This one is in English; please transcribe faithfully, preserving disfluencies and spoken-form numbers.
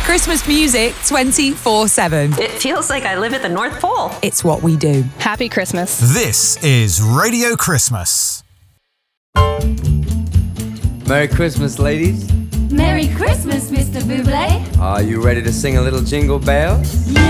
Christmas music twenty-four seven. It feels like I live at the North Pole. It's what we do. Happy Christmas. This is Radio Christmas. Merry Christmas, ladies. Merry Christmas, Mister Bublé. Are you ready to sing a little Jingle Bells?